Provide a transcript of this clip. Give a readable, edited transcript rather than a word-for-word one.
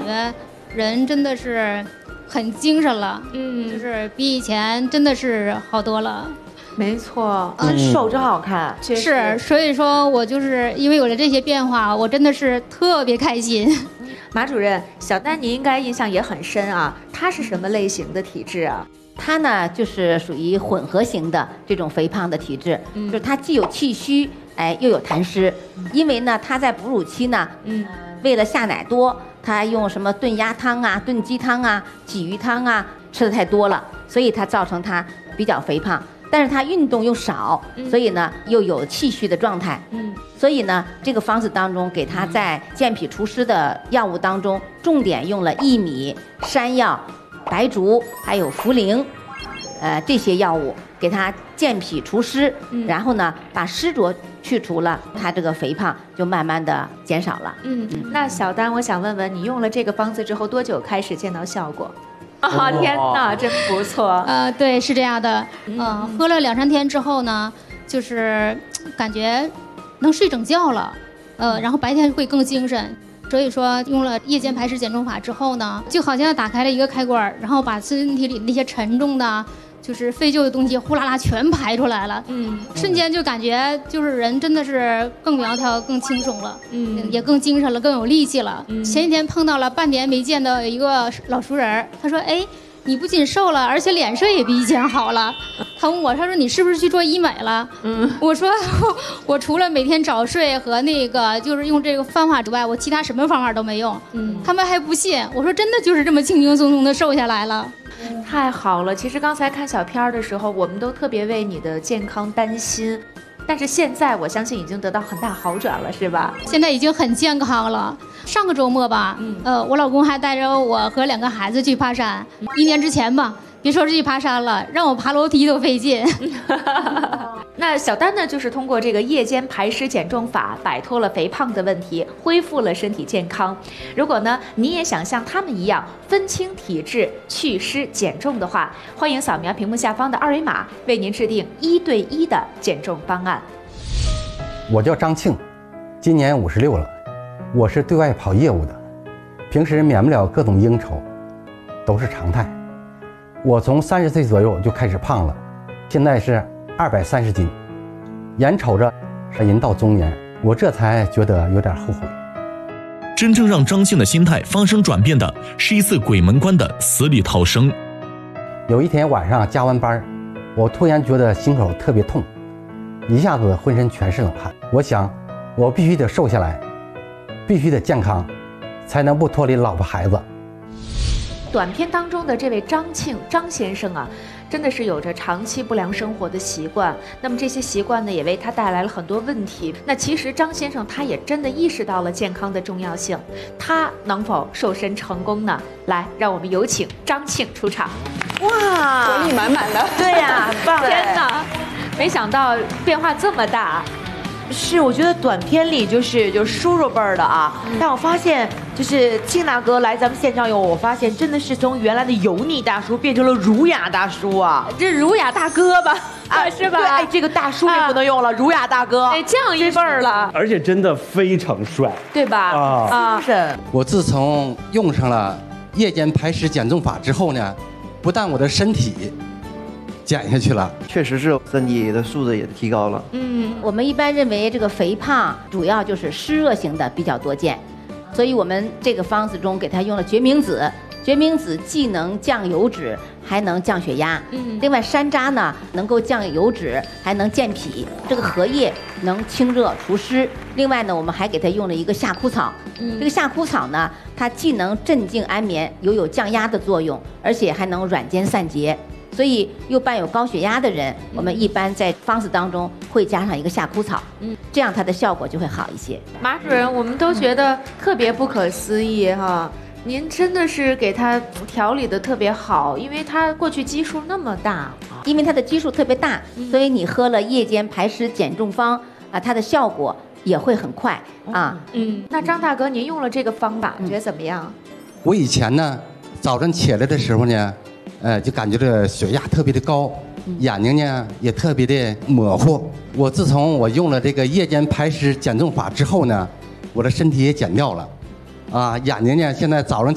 觉人真的是很精神了，就是比以前真的是好多了。 没错，手真好看， 是，所以说我就是因为有了这些变化，我真的是特别开心。 马主任，小丹你应该印象也很深啊，他是什么类型的体质啊？ 他呢就是属于混合型的这种肥胖的体质，就是他既有气虚，又有痰湿。因为呢他在哺乳期呢，为了下奶多，他用什么炖鸭汤啊、炖鸡汤啊、鲫鱼汤啊吃的太多了，所以他造成他比较肥胖。但是他运动又少，所以呢又有气虚的状态。所以呢这个方子当中给他在健脾除湿的药物当中，重点用了薏米、山药、白术还有茯苓，这些药物给他健脾除湿，然后呢把湿浊去除了，他这个肥胖就慢慢的减少了。 那小丹，我想问问你用了这个方子之后多久开始见到效果？天哪，真不错。 对，是这样的。喝了2-3天之后呢，就是感觉能睡整觉了，然后白天会更精神。所以说用了夜间排湿减重法之后呢，就好像打开了一个开关，然后把身体里那些沉重的就是废旧的东西呼啦啦全排出来了，瞬间就感觉就是人真的是更苗条、更轻松了，也更精神了、更有力气了。前几天碰到了半年没见的一个老熟人，他说：“哎，你不仅瘦了，而且脸色也比以前好了。”他问我，他说：“你是不是去做医美了？”我说：“我除了每天早睡和那个就是用这个方法之外，我其他什么方法都没用。”他们还不信，我说：“真的就是这么轻轻松松的瘦下来了。” 太好了！其实刚才看小片的时候，我们都特别为你的健康担心，但是现在我相信已经得到很大好转了，是吧？ 现在已经很健康了。上个周末吧，我老公还带着我和2个孩子去爬山。1年之前吧，别说是去爬山了，让我爬楼梯都费劲。 那小丹呢，就是通过这个夜间排湿减重法，摆脱了肥胖的问题，恢复了身体健康。如果呢，你也想像他们一样分清体质、祛湿减重的话，欢迎扫描屏幕下方的2维码，为您制定1对1的减重方案。 我叫张庆，今年56了，我是对外跑业务的，平时免不了各种应酬，都是常态。我从30岁左右就开始胖了，现在是230斤，眼瞅着是人到中年，我这才觉得有点后悔。 真正让张庆的心态发生转变的是一次鬼门关的死里逃生。 有一天晚上加完班，我突然觉得心口特别痛，一下子浑身全是冷汗。我想我必须得瘦下来，必须得健康，才能不脱离老婆孩子。 短片当中的这位张庆张先生啊，真的是有着长期不良生活的习惯，那么这些习惯呢，也为他带来了很多问题。那其实张先生他也真的意识到了健康的重要性，他能否瘦身成功呢？来，让我们有请张庆出场。 哇，活力满满的。 对呀，很棒！天哪，没想到变化这么大。 是，我觉得短片里就是叔叔辈儿的啊，但我发现就是庆大哥来咱们现场以后，我发现真的是从原来的油腻大叔变成了儒雅大叔啊， 这儒雅大哥吧，是吧？ 对，哎，这个大叔也不能用了，儒雅大哥， 哎，这样一辈儿了， 而且真的非常帅， 对吧？ 是。 我自从用上了夜间排湿减重法之后呢，不但我的身体减下去了， 确实是身体的素质也提高了。 我们一般认为这个肥胖主要就是湿热型的比较多见，所以我们这个方子中给它用了决明子。决明子既能降油脂，还能降血压。另外山楂呢，能够降油脂，还能健脾。这个荷叶能清热除湿。另外呢，我们还给它用了一个夏枯草。这个夏枯草呢，它既能镇静安眠，又有降压的作用，而且还能软坚散结。所以又伴有高血压的人，我们一般在方子当中会加上一个夏枯草，这样它的效果就会好一些。 马主任，我们都觉得特别不可思议哈，您真的是给他调理的特别好，因为他过去基数那么大， 因为它的基数特别大，所以你喝了夜间排湿减重方啊，它的效果也会很快啊。 那张大哥，您用了这个方法，觉得怎么样？ 我以前呢，早晨起来的时候呢，就感觉这血压特别的高，眼睛呢也特别的模糊。我自从我用了这个夜间排湿减重法之后呢，我的身体也减掉了，眼睛呢现在早上